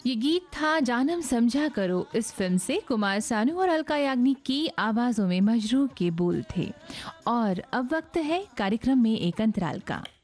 ये गीत था जानम समझा करो इस फिल्म से। कुमार सानू और अलका याग्निक की आवाज़ों में मजरूह के बोल थे। और अब वक्त है कार्यक्रम में एक अंतराल का।